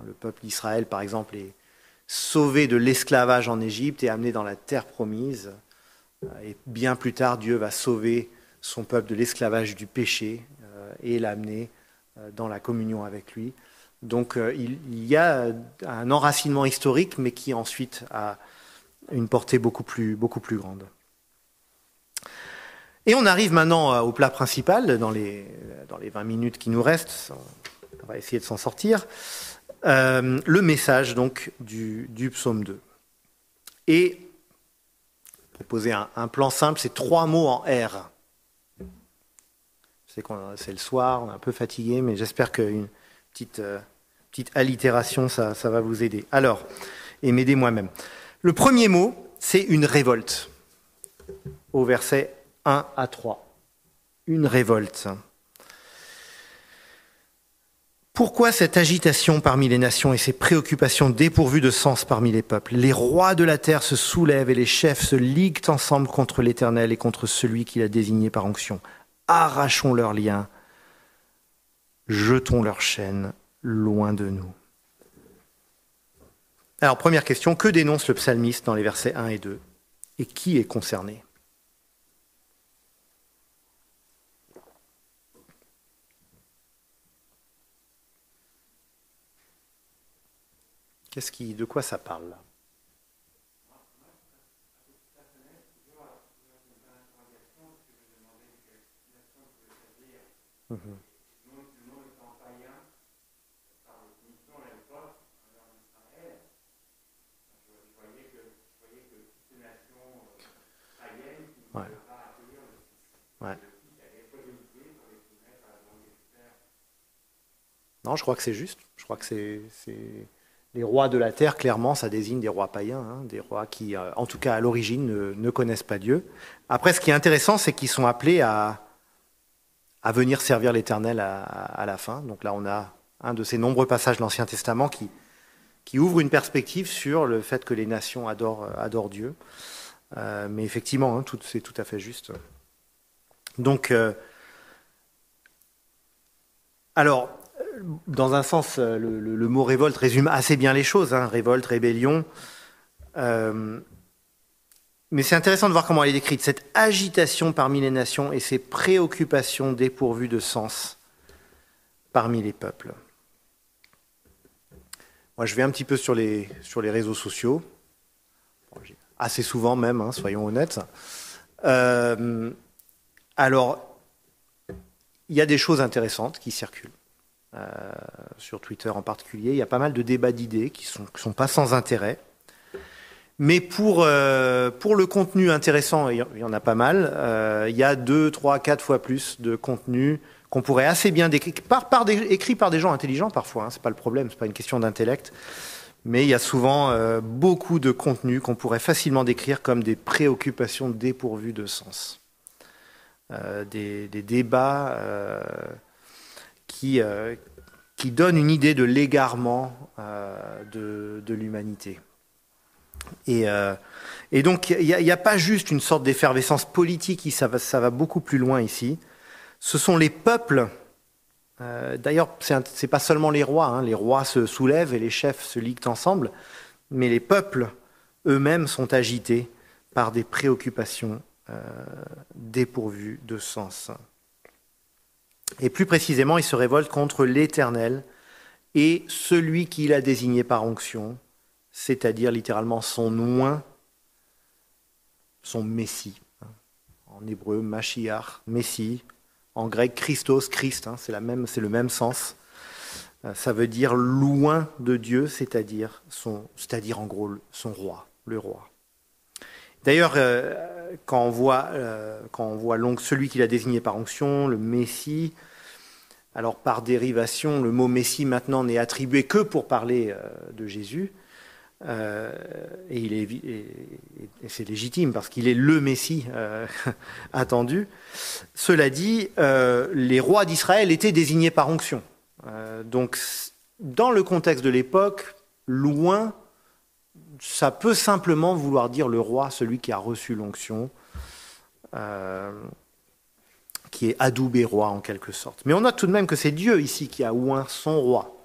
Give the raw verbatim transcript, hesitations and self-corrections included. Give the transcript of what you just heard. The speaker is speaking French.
le peuple d'Israël, par exemple, est sauvé de l'esclavage en Égypte et amené dans la terre promise. Et bien plus tard, Dieu va sauver son peuple de l'esclavage du péché euh, et l'amener euh, dans la communion avec lui. Donc euh, il, il y a un enracinement historique, mais qui ensuite a une portée beaucoup plus, beaucoup plus grande. Et on arrive maintenant au plat principal, dans les, dans les vingt minutes qui nous restent, on va essayer de s'en sortir, euh, le message donc du, du psaume deux. Et proposer un, un plan simple, c'est trois mots en R. Je sais que c'est le soir, on est un peu fatigué, mais j'espère qu'une petite, euh, petite allitération, ça, ça va vous aider. Alors, et m'aider moi-même. Le premier mot, c'est une révolte, au verset un à trois. Une révolte. Pourquoi cette agitation parmi les nations et ces préoccupations dépourvues de sens parmi les peuples? Les rois de la terre se soulèvent et les chefs se liguent ensemble contre l'Éternel et contre celui qui l'a désigné par onction. Arrachons leurs liens, jetons leurs chaînes loin de nous. Alors, première question, que dénonce le psalmiste dans les versets un et deux? Et qui est concerné? Qu'est-ce qui, de quoi ça parle là? Mmh. Ouais. Ouais. Non, je crois que c'est juste. Je crois que c'est, c'est... les rois de la terre, clairement, ça désigne des rois païens, hein, des rois qui, euh, en tout cas à l'origine, ne, ne connaissent pas Dieu. Après, ce qui est intéressant, c'est qu'ils sont appelés à, à venir servir l'Éternel à, à la fin. Donc là, on a un de ces nombreux passages de l'Ancien Testament qui, qui ouvre une perspective sur le fait que les nations adorent, adorent Dieu. Euh, mais effectivement, hein, tout, c'est tout à fait juste. Donc, euh, alors, dans un sens, le, le, le mot révolte résume assez bien les choses, hein, révolte, rébellion. Euh, mais c'est intéressant de voir comment elle est décrite, cette agitation parmi les nations et ces préoccupations dépourvues de sens parmi les peuples. Moi, je vais un petit peu sur les, sur les réseaux sociaux. Bon, assez souvent même, hein, soyons honnêtes. Euh, alors, il y a des choses intéressantes qui circulent, euh, sur Twitter en particulier. Il y a pas mal de débats d'idées qui ne sont, qui sont pas sans intérêt. Mais pour, euh, pour le contenu intéressant, il y en a pas mal, euh, il y a deux, trois, quatre fois plus de contenu qu'on pourrait assez bien décrire, par, par des, écrit par des gens intelligents parfois, hein, c'est pas le problème, c'est pas une question d'intellect. Mais il y a souvent euh, beaucoup de contenus qu'on pourrait facilement décrire comme des préoccupations dépourvues de sens. Euh, des, des débats euh, qui, euh, qui donnent une idée de l'égarement euh, de, de l'humanité. Et, euh, et donc, il n'y a, a pas juste une sorte d'effervescence politique, ça va, ça va beaucoup plus loin ici. Ce sont les peuples. Euh, d'ailleurs, ce n'est pas seulement les rois, hein, les rois se soulèvent et les chefs se liguent ensemble, mais les peuples eux-mêmes sont agités par des préoccupations euh, dépourvues de sens. Et plus précisément, ils se révoltent contre l'Éternel et celui qu'il a désigné par onction, c'est-à-dire littéralement son oint, son Messie. En hébreu, Mashiach, Messie. En grec, Christos, Christ, hein, c'est, la même, c'est le même sens. Euh, ça veut dire loin de Dieu, c'est-à-dire, son, c'est-à-dire en gros son roi, le roi. D'ailleurs, euh, quand on voit, euh, quand on voit celui qu'il a désigné par onction, le Messie, alors par dérivation, le mot Messie maintenant n'est attribué que pour parler euh, de Jésus. Euh, et, il est, et, et c'est légitime parce qu'il est le Messie euh, attendu. Cela dit, euh, les rois d'Israël étaient désignés par onction. Euh, donc, dans le contexte de l'époque, loin, ça peut simplement vouloir dire le roi, celui qui a reçu l'onction, euh, qui est adoubé roi en quelque sorte. Mais on note tout de même que c'est Dieu ici qui a oint son roi.